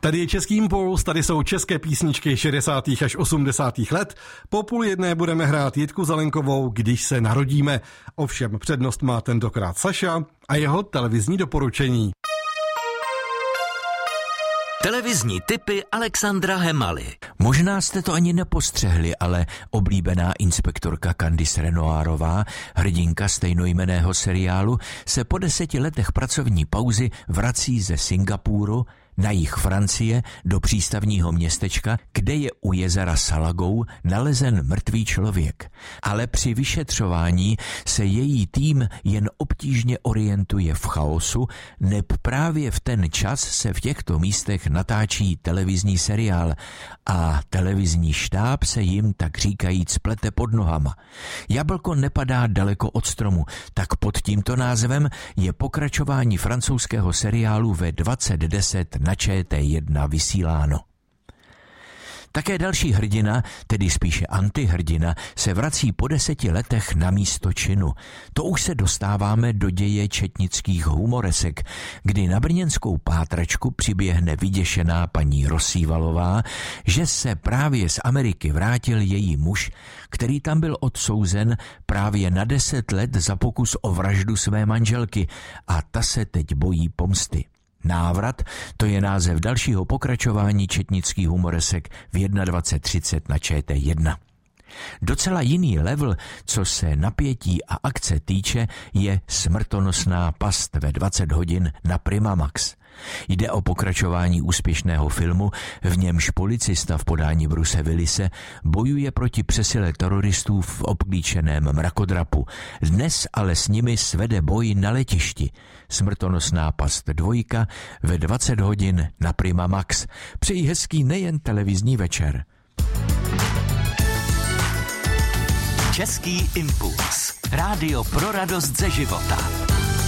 Tady je Český impuls, tady jsou české písničky 60. až 80. let. Po 12:30 budeme hrát Jitku Zelenkovou, Když se narodíme. Ovšem přednost má tentokrát Saša a jeho televizní doporučení. Televizní tipy Alexandra Hemaly. Možná jste to ani nepostřehli, ale oblíbená inspektorka Candice Renoirová, hrdinka stejnojmenného seriálu, se po 10 letech pracovní pauzy vrací ze Singapuru na jih Francie do přístavního městečka, kde je u jezera Salagou nalezen mrtvý člověk. Ale při vyšetřování se její tým jen obtížně orientuje v chaosu, neb právě v ten čas se v těchto místech natáčí televizní seriál a televizní štáb se jim tak říkajíc plete pod nohama. Jablko nepadá daleko od stromu, tak pod tímto názvem je pokračování francouzského seriálu ve 2010 na ČT1 vysíláno. Také další hrdina, tedy spíše antihrdina, se vrací po 10 letech na místo činu. To už se dostáváme do děje četnických humoresek, kdy na brněnskou pátračku přiběhne vyděšená paní Rosívalová, že se právě z Ameriky vrátil její muž, který tam byl odsouzen právě na 10 let za pokus o vraždu své manželky a ta se teď bojí pomsty. Návrat, to je název dalšího pokračování četnických humoresek v 21:30 na ČT1. Docela jiný level, co se napětí a akce týče, je Smrtonosná past ve 20 hodin na Prima Max. Jde o pokračování úspěšného filmu, v němž policista v podání Bruce Willise bojuje proti přesile teroristů v obklíčeném mrakodrapu. Dnes ale s nimi svede boj na letišti. Smrtonosná past 2 ve 20 hodin na Prima Max. Přeji hezký nejen televizní večer. Český impuls. Rádio pro radost ze života.